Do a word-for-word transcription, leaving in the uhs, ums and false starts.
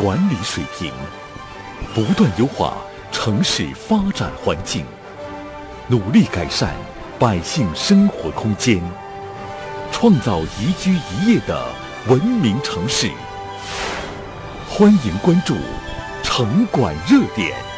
管理水平，不断优化城市发展环境，努力改善百姓生活空间，创造宜居宜业的文明城市。欢迎关注城管热点。